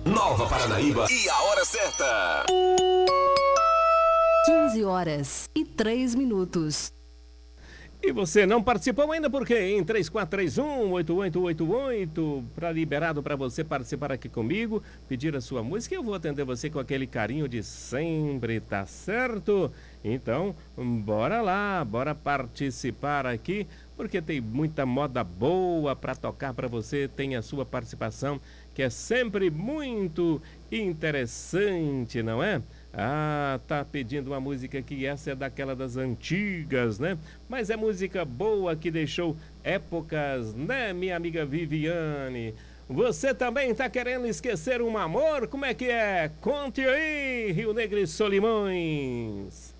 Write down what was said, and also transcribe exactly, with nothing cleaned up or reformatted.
Nova Paranaíba e a hora certa. quinze horas e três minutos. E você não participou ainda por quê? Em três quatro três um, oito oito oito oito, para liberado para você participar aqui comigo, pedir a sua música, eu vou atender você com aquele carinho de sempre, tá certo? Então, bora lá, bora participar aqui, porque tem muita moda boa para tocar para você, tem a sua participação, que é sempre muito interessante, não é? Ah, tá pedindo uma música que essa é daquela das antigas, né? Mas é música boa que deixou épocas, né, minha amiga Viviane? Você também tá querendo esquecer um amor? Como é que é? Conte aí, Rio Negro e Solimões.